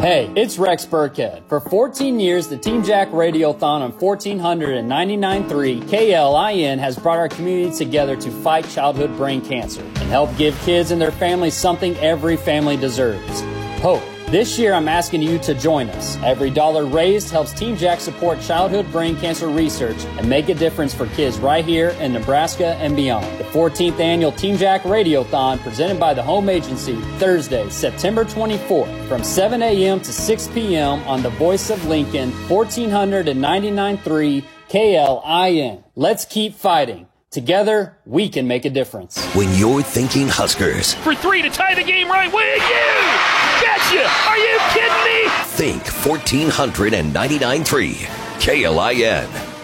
Hey, it's Rex Burkhead. For 14 years, the Team Jack Radiothon on 1499.3 KLIN has brought our community together to fight childhood brain cancer and help give kids and their families something every family deserves: hope. This year, I'm asking you to join us. Every dollar raised helps Team Jack support childhood brain cancer research and make a difference for kids right here in Nebraska and beyond. The 14th annual Team Jack Radiothon, presented by the Home Agency, Thursday, September 24th, from 7 a.m. to 6 p.m. on the Voice of Lincoln, 1499.3 KLIN. Let's keep fighting. Together, we can make a difference. When you're thinking Huskers. For 3 to tie the game right, will you? Betcha! Are you kidding me? Think 1499.3 KLIN.